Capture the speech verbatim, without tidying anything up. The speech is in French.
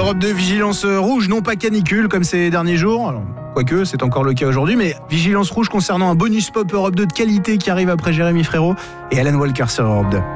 Europe deux, vigilance rouge, non pas canicule comme ces derniers jours. Alors, quoique, c'est encore le cas aujourd'hui, mais vigilance rouge concernant un bonus pop Europe deux de qualité qui arrive après Jérémy Frérot et Alan Walker sur Europe deux.